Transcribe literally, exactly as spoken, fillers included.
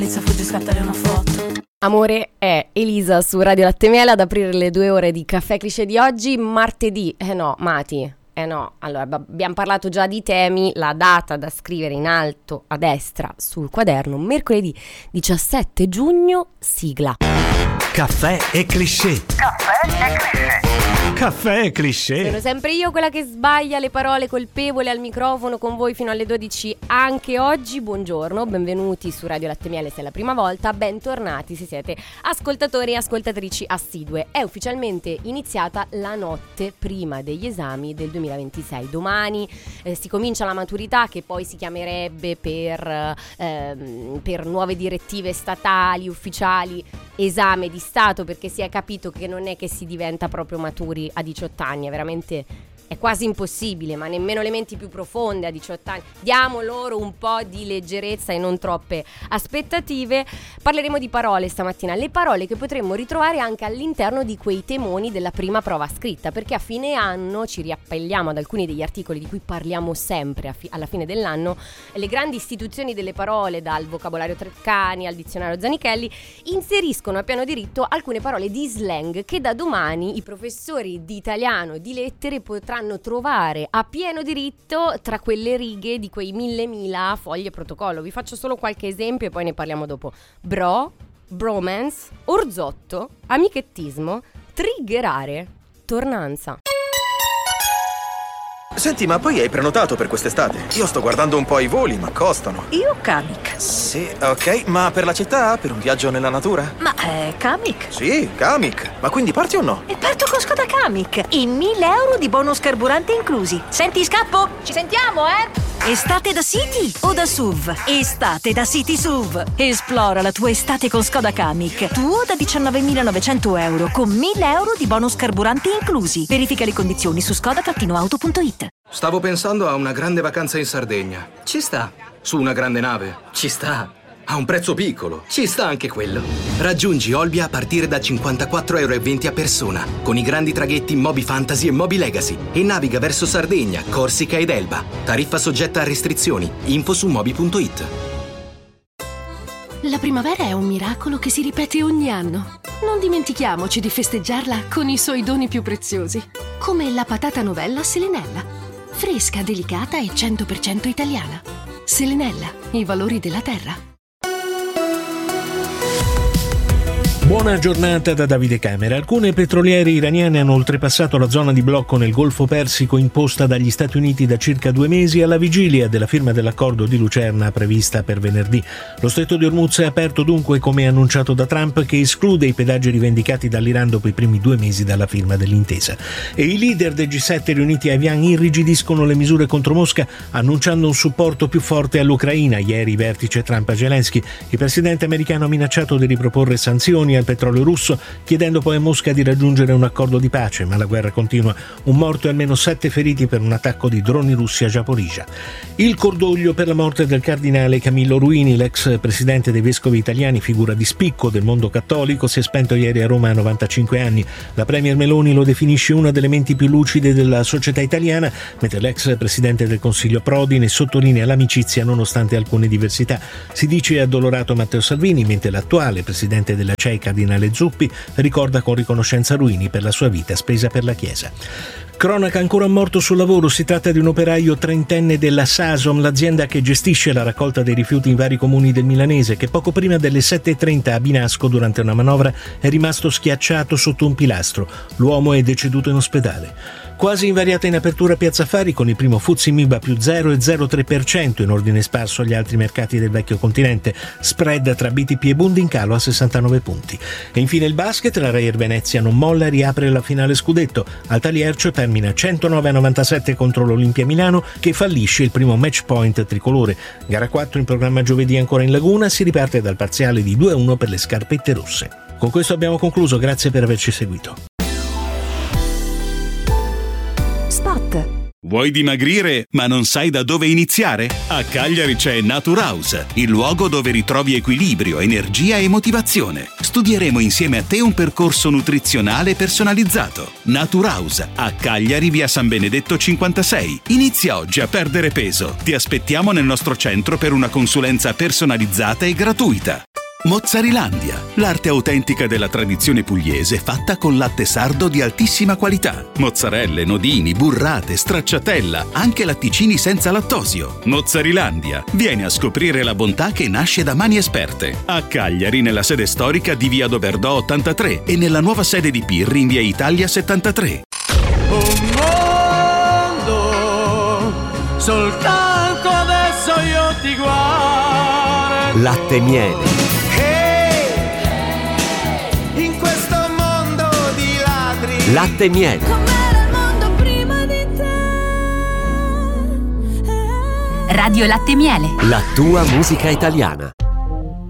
Inizia a fuggi, scattare una foto. Amore è Elisa su Radio Latte Miele ad aprire le due ore di Caffè Cliché di oggi, martedì. Eh no, Mati, eh no. Allora, abbiamo parlato già di temi, la data da scrivere in alto a destra sul quaderno, mercoledì diciassette giugno, sigla. Caffè e Cliché. Caffè e Cliché. Caffè e Cliché. Sono sempre io quella che sbaglia le parole, colpevole al microfono con voi fino alle dodici anche oggi. Buongiorno, benvenuti su Radio Latte Miele se è la prima volta, bentornati se siete ascoltatori e ascoltatrici assidue. È ufficialmente iniziata la notte prima degli esami del duemilaventisei. Domani eh, si comincia la maturità, che poi si chiamerebbe per, ehm, per nuove direttive statali, ufficiali, esame di Stato, perché si è capito che non è che si diventa proprio maturi a diciotto anni, è veramente, è quasi impossibile, ma nemmeno le menti più profonde a diciotto anni. Diamo loro un po' di leggerezza e non troppe aspettative. Parleremo di parole stamattina, le parole che potremmo ritrovare anche all'interno di quei temoni della prima prova scritta, perché a fine anno ci riappelliamo ad alcuni degli articoli di cui parliamo sempre a fi- alla fine dell'anno. Le grandi istituzioni delle parole, dal vocabolario Treccani al dizionario Zanichelli, inseriscono a pieno diritto alcune parole di slang che da domani i professori di italiano e di lettere potranno trovare a pieno diritto tra quelle righe di quei mille mila fogli e protocollo. Vi faccio solo qualche esempio e poi ne parliamo dopo. Bro, bromance, orzotto, amichettismo, triggerare, tornanza. Senti, ma poi hai prenotato per quest'estate? Io sto guardando un po' i voli, ma costano. Io Kamiq. Sì, ok, ma per la città? Per un viaggio nella natura? Ma è Kamiq? Sì, Kamiq. Ma quindi parti o no? E parto con Skoda Kamiq. E mille euro di bonus carburante inclusi. Senti, scappo? Ci sentiamo, eh? Estate da City o da S U V? Estate da City S U V. Esplora la tua estate con Skoda Kamiq. Tuo da diciannovemilanovecento euro con mille euro di bonus carburante inclusi. Verifica le condizioni su skoda auto punto it. Stavo pensando a una grande vacanza in Sardegna. Ci sta. Su una grande nave. Ci sta. A un prezzo piccolo. Ci sta anche quello. Raggiungi Olbia a partire da cinquantaquattro euro e venti a persona, con i grandi traghetti Moby Fantasy e Moby Legacy, e naviga verso Sardegna, Corsica ed Elba. Tariffa soggetta a restrizioni. Info su moby punto it. La primavera è un miracolo che si ripete ogni anno. Non dimentichiamoci di festeggiarla con i suoi doni più preziosi, come la patata novella Selenella. Fresca, delicata e cento per cento italiana. Selenella, i valori della terra. Buona giornata da Davide Camera. Alcune petroliere iraniane hanno oltrepassato la zona di blocco nel Golfo Persico imposta dagli Stati Uniti da circa due mesi alla vigilia della firma dell'accordo di Lucerna prevista per venerdì. Lo stretto di Hormuz è aperto dunque, come annunciato da Trump, che esclude i pedaggi rivendicati dall'Iran dopo i primi due mesi dalla firma dell'intesa. E i leader del G sette riuniti a Evian irrigidiscono le misure contro Mosca, annunciando un supporto più forte all'Ucraina. Ieri vertice Trump-Zelensky. Il presidente americano ha minacciato di riproporre sanzioni al petrolio russo, chiedendo poi a Mosca di raggiungere un accordo di pace, ma la guerra continua. Un morto e almeno sette feriti per un attacco di droni russi a Zaporizhzhia. Il cordoglio per la morte del cardinale Camillo Ruini, l'ex presidente dei vescovi italiani, figura di spicco del mondo cattolico, si è spento ieri a Roma a novantacinque anni. La premier Meloni lo definisce una delle menti più lucide della società italiana, mentre l'ex presidente del Consiglio Prodi ne sottolinea l'amicizia nonostante alcune diversità. Si dice addolorato Matteo Salvini, mentre l'attuale presidente della C E I, cardinale Zuppi, ricorda con riconoscenza Ruini per la sua vita spesa per la Chiesa. Cronaca ancora morto sul lavoro. Si tratta di un operaio trentenne della Sasom, l'azienda che gestisce la raccolta dei rifiuti in vari comuni del milanese, che poco prima delle sette e trenta a Binasco, durante una manovra, è rimasto schiacciato sotto un pilastro. L'uomo è deceduto in ospedale. Quasi invariata in apertura Piazza Affari, con il primo F T S E Mib a più zero virgola zero tre per cento in ordine sparso agli altri mercati del vecchio continente. Spread tra B T P e Bund in calo a sessantanove punti. E infine il basket, la Reyer Venezia non molla e riapre la finale scudetto. Al Taliercio termina centonove a novantasette contro l'Olimpia Milano, che fallisce il primo match point tricolore. Gara quattro in programma giovedì ancora in Laguna, si riparte dal parziale di due a uno per le scarpette rosse. Con questo abbiamo concluso, grazie per averci seguito. Spot. Vuoi dimagrire ma non sai da dove iniziare? A Cagliari c'è Naturhaus, il luogo dove ritrovi equilibrio, energia e motivazione. Studieremo insieme a te un percorso nutrizionale personalizzato. Naturhaus, a Cagliari, via San Benedetto cinquantasei. Inizia oggi a perdere peso. Ti aspettiamo nel nostro centro per una consulenza personalizzata e gratuita. Mozzarilandia, l'arte autentica della tradizione pugliese fatta con latte sardo di altissima qualità. Mozzarelle, nodini, burrate, stracciatella, anche latticini senza lattosio. Mozzarilandia, vieni a scoprire la bontà che nasce da mani esperte. A Cagliari, nella sede storica di Via Doverdò ottantatré e nella nuova sede di Pirri in Via Italia settantatré. Un mondo, soltanto adesso io ti guardo. Latte e miele. Latte e miele. Com'era il mondo prima di te? Radio Latte e Miele. La tua musica italiana.